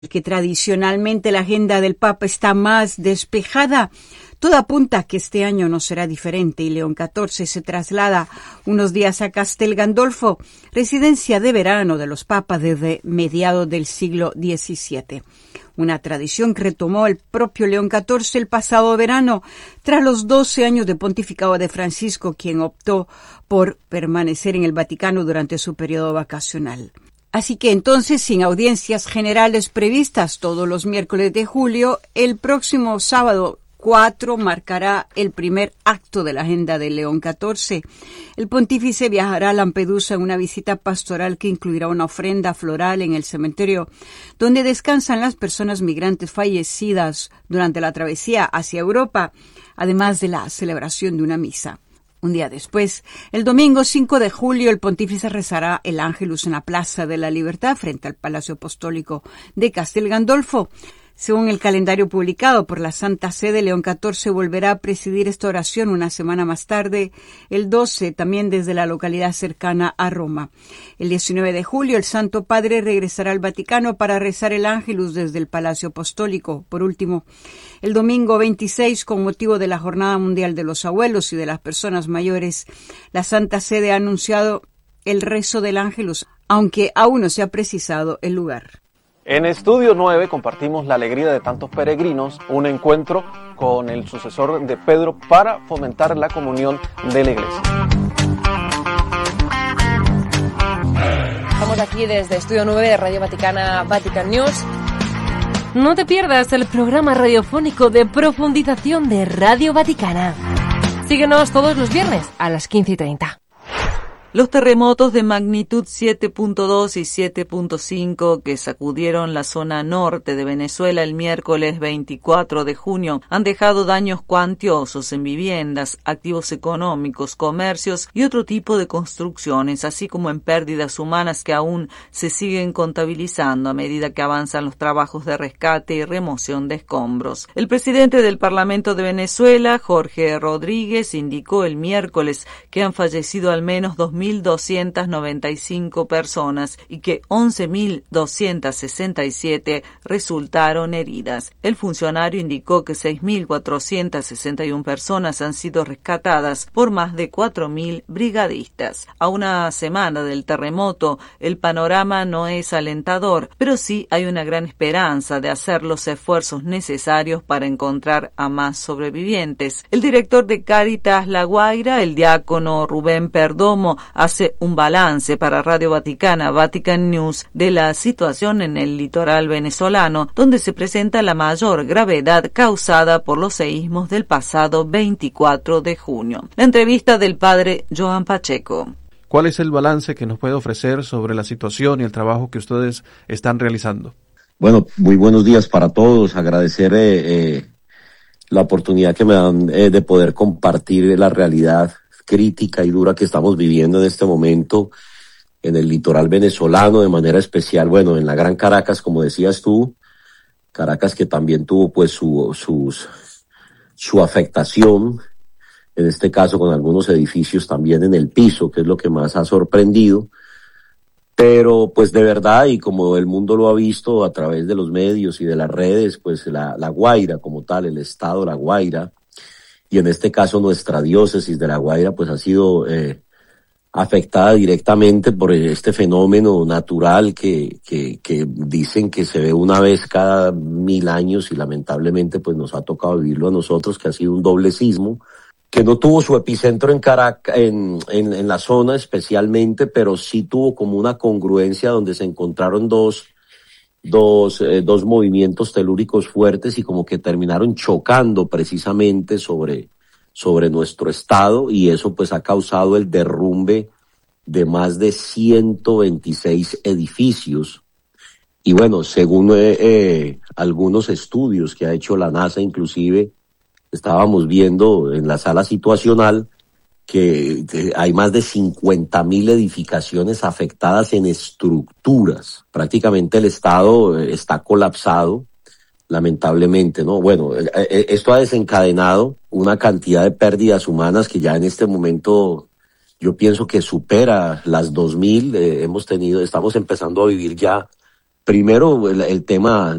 que tradicionalmente la agenda del Papa está más despejada, todo apunta a que este año no será diferente y León XIV se traslada unos días a Castel Gandolfo, residencia de verano de los papas desde mediados del siglo XVII. Una tradición que retomó el propio León XIV el pasado verano, tras los 12 años de pontificado de Francisco, quien optó por permanecer en el Vaticano durante su periodo vacacional. Así que entonces, sin audiencias generales previstas todos los miércoles de julio, el próximo sábado 4 marcará el primer acto de la agenda de León XIV. El pontífice viajará a Lampedusa en una visita pastoral que incluirá una ofrenda floral en el cementerio donde descansan las personas migrantes fallecidas durante la travesía hacia Europa, además de la celebración de una misa. Un día después, el domingo 5 de julio, el pontífice rezará el Ángelus en la Plaza de la Libertad frente al Palacio Apostólico de Castel Gandolfo. Según el calendario publicado por la Santa Sede, León XIV volverá a presidir esta oración una semana más tarde, el 12, también desde la localidad cercana a Roma. El 19 de julio, el Santo Padre regresará al Vaticano para rezar el Ángelus desde el Palacio Apostólico. Por último, el domingo 26, con motivo de la Jornada Mundial de los Abuelos y de las Personas Mayores, la Santa Sede ha anunciado el rezo del Ángelus, aunque aún no se ha precisado el lugar. En Estudio 9 compartimos la alegría de tantos peregrinos, un encuentro con el sucesor de Pedro para fomentar la comunión de la Iglesia. Estamos aquí desde Estudio 9 de Radio Vaticana, Vatican News. No te pierdas el programa radiofónico de profundización de Radio Vaticana. Síguenos todos los viernes a las 15:30. Los terremotos de magnitud 7.2 y 7.5 que sacudieron la zona norte de Venezuela el miércoles 24 de junio han dejado daños cuantiosos en viviendas, activos económicos, comercios y otro tipo de construcciones, así como en pérdidas humanas que aún se siguen contabilizando a medida que avanzan los trabajos de rescate y remoción de escombros. El presidente del Parlamento de Venezuela, Jorge Rodríguez, indicó el miércoles que han fallecido al menos 2.295 personas y que 11.267 resultaron heridas. El funcionario indicó que 6.461 personas han sido rescatadas por más de 4.000 brigadistas. A una semana del terremoto, el panorama no es alentador, pero sí hay una gran esperanza de hacer los esfuerzos necesarios para encontrar a más sobrevivientes. El director de Cáritas La Guaira, el diácono Rubén Perdomo, hace un balance para Radio Vaticana, Vatican News, de la situación en el litoral venezolano, donde se presenta la mayor gravedad causada por los seísmos del pasado 24 de junio. La entrevista del padre Joan Pacheco. ¿Cuál es el balance que nos puede ofrecer sobre la situación y el trabajo que ustedes están realizando? Bueno, muy buenos días para todos. Agradecer la oportunidad que me dan de poder compartir la realidad crítica y dura que estamos viviendo en este momento en el litoral venezolano, de manera especial, bueno, en la Gran Caracas, como decías tú, Caracas que también tuvo pues su afectación, en este caso con algunos edificios también en el piso, que es lo que más ha sorprendido, pero pues de verdad, y como el mundo lo ha visto a través de los medios y de las redes, pues la Guaira como tal, el estado La Guaira, y en este caso nuestra diócesis de La Guaira pues ha sido afectada directamente por este fenómeno natural que dicen que se ve una vez cada 1000 años y lamentablemente pues nos ha tocado vivirlo a nosotros, que ha sido un doble sismo, que no tuvo su epicentro en Caracas, en la zona especialmente, pero sí tuvo como una congruencia donde se encontraron dos movimientos telúricos fuertes y como que terminaron chocando precisamente sobre nuestro estado, y eso pues ha causado el derrumbe de más de 126 edificios. Y bueno, según algunos estudios que ha hecho la NASA, inclusive estábamos viendo en la sala situacional que hay más de 50.000 edificaciones afectadas en estructuras. Prácticamente el estado está colapsado, lamentablemente, ¿no? Bueno, esto ha desencadenado una cantidad de pérdidas humanas que ya en este momento yo pienso que supera las 2.000. Estamos empezando a vivir ya Primero, el tema